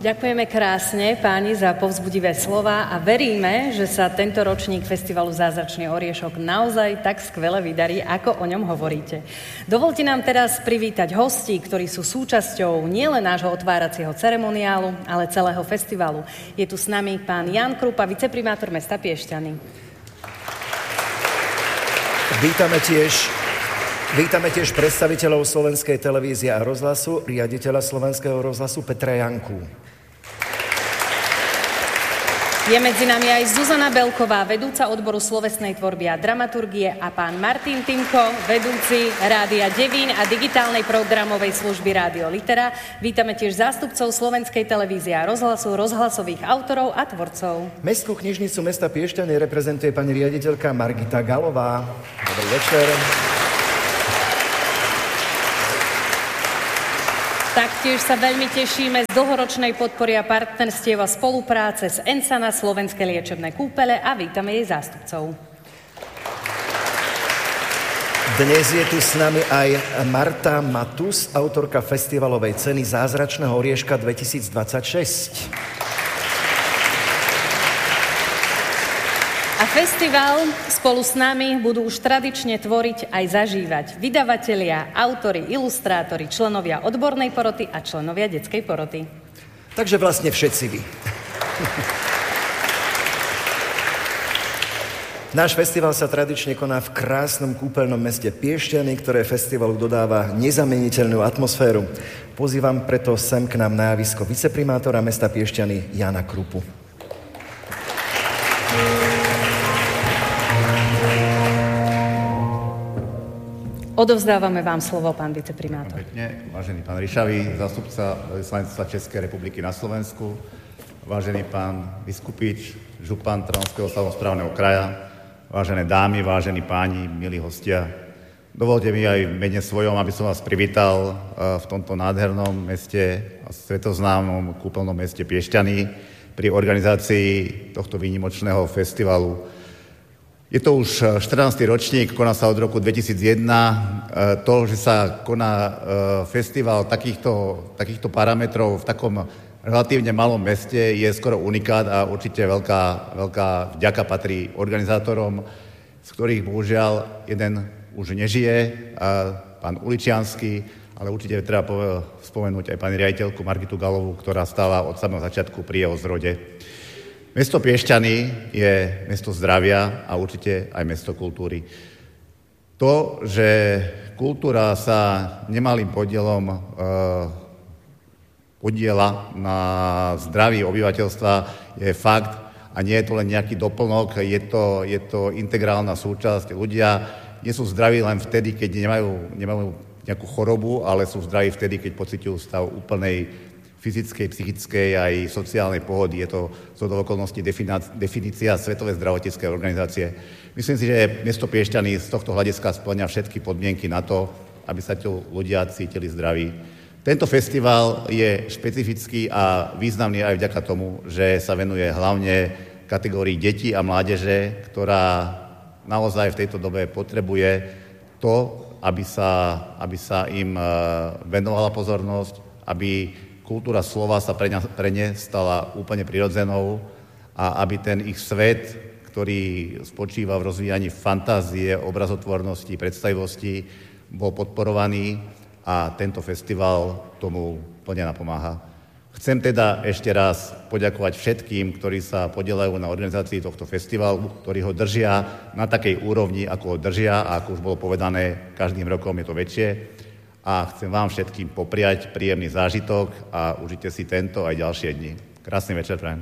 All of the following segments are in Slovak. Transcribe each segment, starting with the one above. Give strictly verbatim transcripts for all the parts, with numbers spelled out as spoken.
Ďakujeme krásne, páni, za povzbudivé slova a veríme, že sa tento ročník Festivalu Zázračný oriešok naozaj tak skvele vydarí, ako o ňom hovoríte. Dovolte nám teraz privítať hostí, ktorí sú súčasťou nielen nášho otváracieho ceremoniálu, ale celého festivalu. Je tu s nami pán Ján Krupa, viceprimátor mesta Piešťany. Vítame tiež Vítame tiež predstaviteľov Slovenskej televízie a rozhlasu, riaditeľa Slovenského rozhlasu Petra Janku. Je medzi nami aj Zuzana Belková, vedúca odboru slovesnej tvorby a dramaturgie, a pán Martin Timko, vedúci Rádia Devín a digitálnej programovej služby Rádio Litera. Vítame tiež zástupcov Slovenskej televízie a rozhlasu, rozhlasových autorov a tvorcov. Mestskú knižnicu mesta Piešťany reprezentuje pani riaditeľka Margita Galová. Dobrý večer. Taktiež sa veľmi tešíme z dlhoročnej podpory a partnerstiev a spolupráce s Ensana Slovenské liečebné kúpele a vítame jej zástupcov. Dnes je tu s nami aj Marta Matus, autorka festivalovej ceny Zázračného orieška dvetisícdvadsaťšesť. A festival spolu s nami budú už tradične tvoriť aj zažívať vydavatelia, autori, ilustrátori, členovia odbornej poroty a členovia detskej poroty. Takže vlastne všetci vy. Náš festival sa tradične koná v krásnom kúpeľnom meste Piešťany, ktoré festivalu dodáva nezameniteľnú atmosféru. Pozývam preto sem k nám na javisko viceprimátora mesta Piešťany Jána Krupu. Odovzdávame vám slovo, pán viceprimátor. Pekne, vážený pán Ryšavý, zástupca veľvyslanectva Českej republiky na Slovensku, vážený pán Biskupič, župan Trnavského samosprávneho kraja, vážené dámy, vážení páni, milí hostia. Dovolte mi aj v mene svojom, aby som vás privítal v tomto nádhernom meste a svetoznámom kúpeľnom meste Piešťany pri organizácii tohto výnimočného festivalu. Je to už štrnásty ročník, koná sa od roku dvetisícjeden. To, že sa koná festival takýchto, takýchto parametrov v takom relatívne malom meste, je skoro unikát a určite veľká, veľká vďaka patrí organizátorom, z ktorých bohužiaľ jeden už nežije, pán Uličiansky, ale určite treba spomenúť aj pani riaditeľku Margitu Galovú, ktorá stála od samého začiatku pri jeho zrode. Mesto Piešťany je mesto zdravia a určite aj mesto kultúry. To, že kultúra sa nemalým podielom e, podiela na zdraví obyvateľstva, je fakt a nie je to len nejaký doplnok, je to, je to integrálna súčasť. Ľudia nie sú zdraví len vtedy, keď nemajú, nemajú nejakú chorobu, ale sú zdraví vtedy, keď pociťujú stav úplnej fyzickej, psychickej aj sociálnej pohody. Je to zhodou okolností definícia Svetovej zdravotníckej organizácie. Myslím si, že mesto Piešťany z tohto hľadiska spĺňa všetky podmienky na to, aby sa tu ľudia cítili zdraví. Tento festival je špecifický a významný aj vďaka tomu, že sa venuje hlavne kategórii detí a mládeže, ktorá naozaj v tejto dobe potrebuje to, aby sa, aby sa im venovala pozornosť, aby kultúra slova sa pre, ne, pre ne stala úplne prirodzenou a aby ten ich svet, ktorý spočíva v rozvíjaní fantázie, obrazotvornosti, predstavivosti, bol podporovaný a tento festival tomu plne napomáha. Chcem teda ešte raz poďakovať všetkým, ktorí sa podieľajú na organizácii tohto festivalu, ktorí ho držia na takej úrovni, ako ho držia a ako už bolo povedané, každým rokom je to väčšie. A chcem vám všetkým popriať príjemný zážitok a užite si tento aj ďalšie dni. Krásny večer prajem.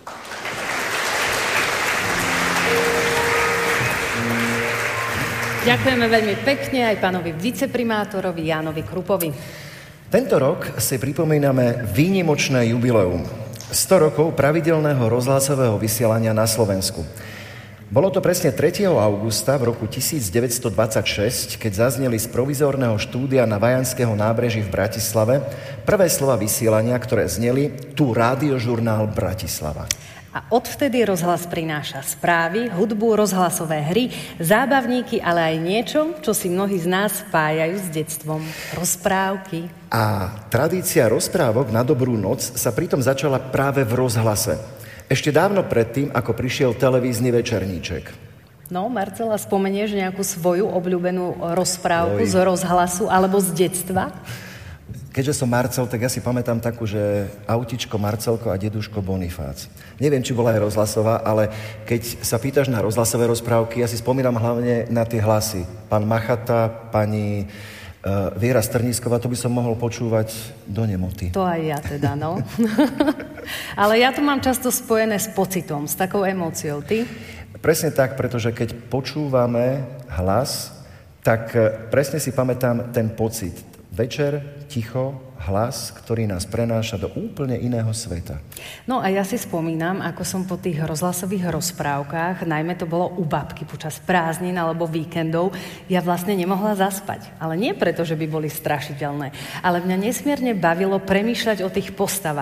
Ďakujeme veľmi pekne aj pánovi viceprimátorovi Jánovi Krupovi. Tento rok si pripomíname výnimočné jubileum. sto rokov pravidelného rozhlasového vysielania na Slovensku. Bolo to presne tretieho augusta v roku devätnásťstodvadsaťšesť, keď zazneli z provizórneho štúdia na Vajanského nábreží v Bratislave prvé slova vysielania, ktoré zneli tu Rádiožurnál Bratislava. A odvtedy rozhlas prináša správy, hudbu, rozhlasové hry, zábavníky, ale aj niečo, čo si mnohí z nás spájajú s detstvom. Rozprávky. A tradícia rozprávok na dobrú noc sa pritom začala práve v rozhlase. Ešte dávno predtým, ako prišiel televízny večerníček. No, Marcela, spomenieš nejakú svoju obľúbenú rozprávku Oj. z rozhlasu alebo z detstva? Keďže som Marcel, tak ja si pamätám takú, že autičko Marcelko a deduško Bonifác. Neviem, či bola aj rozhlasová, ale keď sa pýtaš na rozhlasové rozprávky, ja si spomínam hlavne na tie hlasy. Pán Machata, pani uh, Viera Strnísková, to by som mohol počúvať do nemoty. To aj ja teda, no. Ale ja to mám často spojené s pocitom, s takou emóciou. Ty? Presne tak, pretože keď počúvame hlas, tak presne si pamätám ten pocit. Večer, ticho, hlas, ktorý nás prenáša do úplne iného sveta. No a ja si spomínam, ako som po tých rozhlasových rozprávkach, najmä to bolo u babky počas prázdnin alebo víkendov, ja vlastne nemohla zaspať. Ale nie preto, že by boli strašidelné, ale mňa nesmierne bavilo premýšľať o tých postavách.